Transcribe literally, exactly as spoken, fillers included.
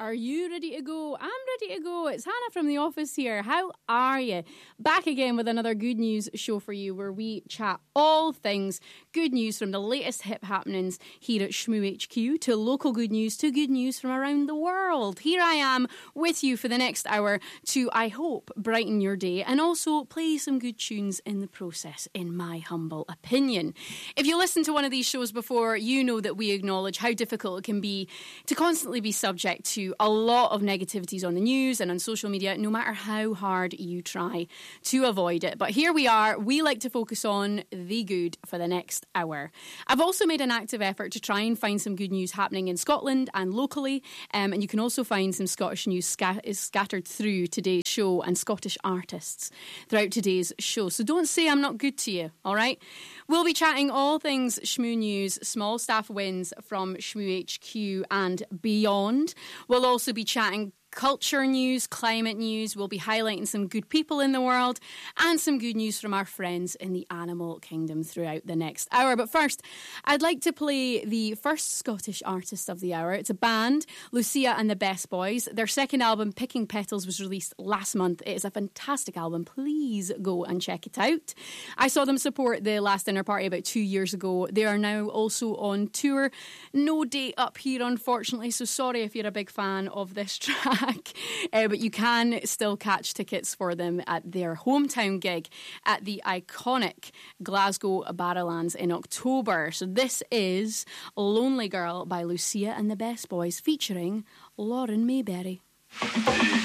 Are you ready to go? I'm ready to go. It's Hannah from the office here. How are you? Back again with another good news show for you where we chat all things good news from the latest hip happenings here at Shmoo H Q to local good news to good news from around the world. Here I am with you for the next hour to, I hope, brighten your day and also play some good tunes in the process, in my humble opinion. If you listened to one of these shows before, you know that we acknowledge how difficult it can be to constantly be subject to a lot of negativities on the news and on social media, no matter how hard you try to avoid it. But here we are. We like to focus on the good for the next hour. I've also made an active effort to try and find some good news happening in Scotland and locally, um, and you can also find some Scottish news sca- scattered through today's show and Scottish artists throughout today's show. So don't say I'm not good to you, all right? We'll be chatting all things Shmoo News, small staff wins from Shmoo H Q and beyond. We'll also be chatting culture news, climate news. We'll be highlighting some good people in the world and some good news from our friends in the animal kingdom throughout the next hour. But first, I'd like to play the first Scottish artist of the hour. It's a band, Lucia and the Best Boys. Their second album, Picking Petals, was released last month. It is a fantastic album. Please go and check it out. I saw them support the Last Dinner Party about two years ago. They are now also on tour. No date up here, unfortunately, so sorry if you're a big fan of this track. Uh, but you can still catch tickets for them at their hometown gig at the iconic Glasgow Barrowlands in October. So this is Lonely Girl by Lucia and the Best Boys featuring Lauren Mayberry.